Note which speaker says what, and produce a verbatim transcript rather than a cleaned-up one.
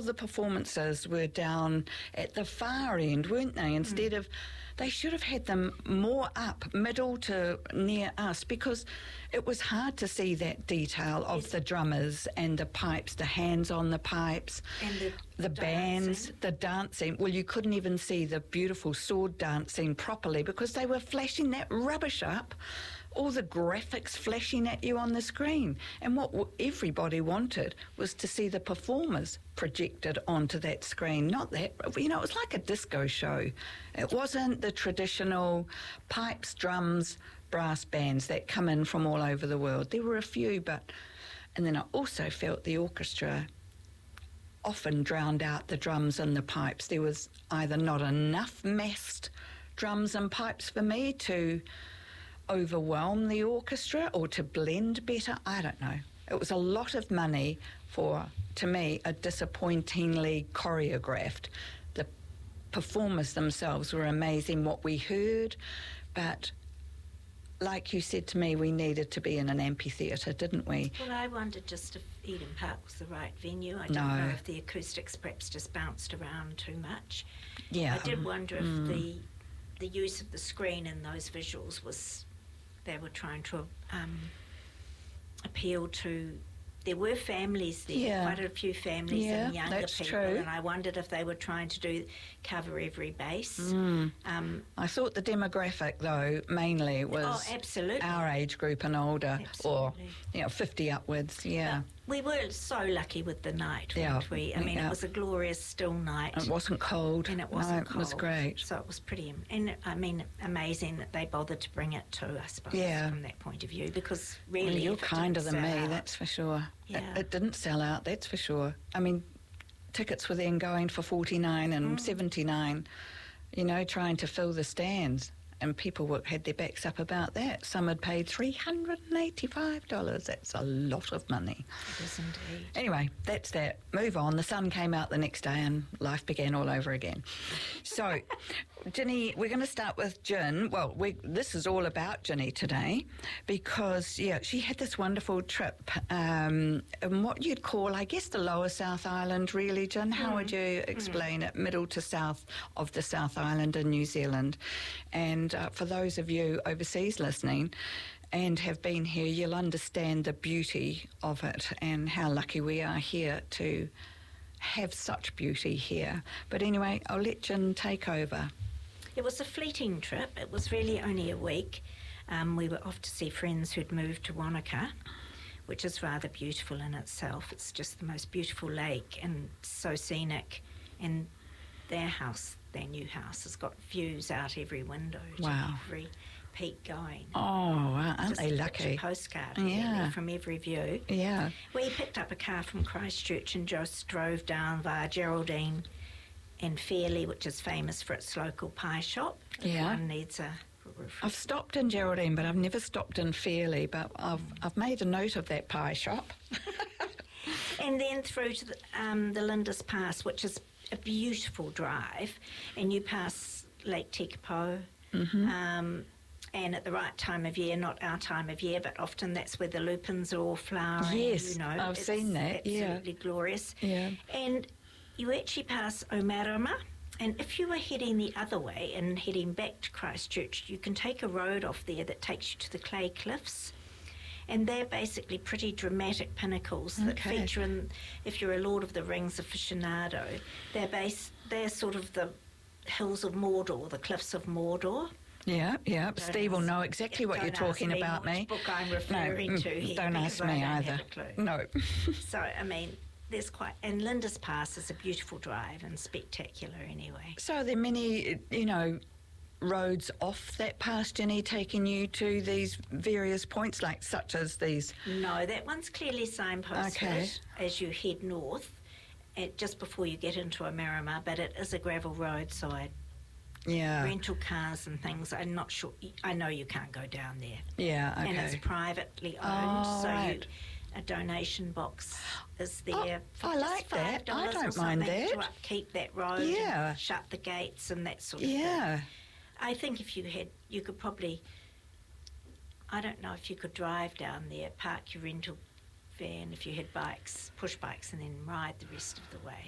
Speaker 1: the performances were down at the far end, weren't they? Instead mm. of, they should have had them more up, middle to near us, because it was hard to see that detail of yes. the drummers and the pipes, the hands on the pipes,
Speaker 2: and the,
Speaker 1: the bands, the dancing. Well, you couldn't even see the beautiful sword dancing properly because they were flashing that rubbish up, all the graphics flashing at you on the screen. And what everybody wanted was to see the performers projected onto that screen, not that, you know, it was like a disco show. It wasn't the traditional pipes, drums, brass bands that come in from all over the world. There were a few, but, and then I also felt the orchestra often drowned out the drums and the pipes. There was either not enough massed drums and pipes for me to overwhelm the orchestra or to blend better. I don't know. It was a lot of money for, to me, a disappointingly choreographed. The performers themselves were amazing, what we heard, but like you said to me, we needed to be in an amphitheatre, didn't we?
Speaker 2: Well, I wondered just if Eden Park was the right venue. I
Speaker 1: no.
Speaker 2: don't know if the acoustics perhaps just bounced around too much.
Speaker 1: Yeah.
Speaker 2: I did wonder if
Speaker 1: mm.
Speaker 2: the the use of the screen in those visuals was, they were trying to um, appeal to, there were families there,
Speaker 1: yeah.
Speaker 2: quite a few families
Speaker 1: yeah,
Speaker 2: and younger
Speaker 1: that's
Speaker 2: people,
Speaker 1: true.
Speaker 2: and I wondered if they were trying to do cover every base.
Speaker 1: Mm.
Speaker 2: Um,
Speaker 1: I thought the demographic, though, mainly was
Speaker 2: oh, absolutely.
Speaker 1: our age group and older,
Speaker 2: absolutely.
Speaker 1: or you know, fifty upwards. Yeah,
Speaker 2: but we were so lucky with the night,
Speaker 1: yeah.
Speaker 2: weren't we? I mean,
Speaker 1: yeah.
Speaker 2: it was a glorious still night.
Speaker 1: It wasn't cold,
Speaker 2: and it wasn't
Speaker 1: no,
Speaker 2: cold.
Speaker 1: It was great.
Speaker 2: So it was pretty, and I mean, amazing that they bothered to bring it to, I suppose,
Speaker 1: yeah.
Speaker 2: from that point of view, because really,
Speaker 1: well, you're
Speaker 2: if it
Speaker 1: kinder
Speaker 2: didn't
Speaker 1: than me,
Speaker 2: sell out,
Speaker 1: that's for sure.
Speaker 2: Yeah.
Speaker 1: It, it didn't sell out, that's for sure. I mean, tickets were then going for forty-nine and
Speaker 2: mm.
Speaker 1: seventy-nine, you know, trying to fill the stands. And people were, had their backs up about that. Some had paid three hundred eighty-five dollars. That's a lot of money.
Speaker 2: It is indeed.
Speaker 1: Anyway, that's that. Move on. The sun came out the next day and life began all over again. So, Ginny, we're going to start with Gin. Well, we, this is all about Ginny today because, yeah, she had this wonderful trip um, in what you'd call, I guess, the lower South Island, really, Gin. How mm. would you explain mm. it? Middle to south of the South Island in New Zealand. And uh, for those of you overseas listening and have been here, you'll understand the beauty of it and how lucky we are here to have such beauty here. But anyway, I'll let Gin take over.
Speaker 2: It was a fleeting trip. It was really only a week. Um, we were off to see friends who'd moved to Wanaka, which is rather beautiful in itself. It's just the most beautiful lake and so scenic. And their house, their new house, has got views out every window to
Speaker 1: wow.
Speaker 2: every peak going.
Speaker 1: Oh, wow. Aren't
Speaker 2: just
Speaker 1: they lucky?
Speaker 2: A postcard
Speaker 1: yeah.
Speaker 2: really, from every view.
Speaker 1: Yeah.
Speaker 2: We picked up a car from Christchurch and just drove down via Geraldine and Fairlie, which is famous for its local pie shop. If
Speaker 1: yeah.
Speaker 2: one needs a refresh.
Speaker 1: I've stopped in Geraldine, but I've never stopped in Fairlie, but I've I've made a note of that pie shop.
Speaker 2: And then through to the, um, the Lindis Pass, which is a beautiful drive, and you pass Lake Tekapo,
Speaker 1: mm-hmm.
Speaker 2: um, and at the right time of year, not our time of year, but often that's where the lupins are all flowering.
Speaker 1: Yes,
Speaker 2: you know,
Speaker 1: I've
Speaker 2: it's
Speaker 1: seen that.
Speaker 2: Absolutely
Speaker 1: yeah.
Speaker 2: glorious.
Speaker 1: Yeah.
Speaker 2: And you actually pass Omarama, and if you were heading the other way and heading back to Christchurch, you can take a road off there that takes you to the Clay Cliffs. And they're basically pretty dramatic pinnacles that
Speaker 1: okay.
Speaker 2: feature in, if you're a Lord of the Rings aficionado, they're based, they're sort of the hills of Mordor, the cliffs of Mordor.
Speaker 1: Yeah, yeah.
Speaker 2: Don't
Speaker 1: Steve
Speaker 2: ask,
Speaker 1: will know exactly what you're talking
Speaker 2: me
Speaker 1: about,
Speaker 2: which
Speaker 1: me.
Speaker 2: book I'm referring
Speaker 1: no,
Speaker 2: to here.
Speaker 1: Don't ask
Speaker 2: I
Speaker 1: me
Speaker 2: don't
Speaker 1: either.
Speaker 2: Have a clue.
Speaker 1: No.
Speaker 2: So, I mean, there's quite, and Lindis Pass is a beautiful drive and spectacular anyway.
Speaker 1: So are there many, you know, roads off that pass, Ginny, taking you to these various points, like such as these?
Speaker 2: No, that one's clearly signposted
Speaker 1: okay.
Speaker 2: as you head north, at, just before you get into Omarama, but it is a gravel road, so I
Speaker 1: yeah.
Speaker 2: rental cars and things. I'm not sure. I know you can't go down there.
Speaker 1: Yeah, okay.
Speaker 2: And it's privately owned,
Speaker 1: oh,
Speaker 2: so
Speaker 1: right.
Speaker 2: you, a donation box is there.
Speaker 1: Oh,
Speaker 2: for
Speaker 1: I
Speaker 2: just
Speaker 1: like that. I
Speaker 2: five dollars
Speaker 1: don't
Speaker 2: or
Speaker 1: mind
Speaker 2: something
Speaker 1: that.
Speaker 2: to upkeep that road.
Speaker 1: Yeah.
Speaker 2: And shut the gates and that sort of
Speaker 1: yeah.
Speaker 2: thing. I think if you had, you could probably. I don't know if you could drive down there, park your rental van if you had bikes, push bikes, and then ride the rest of the way.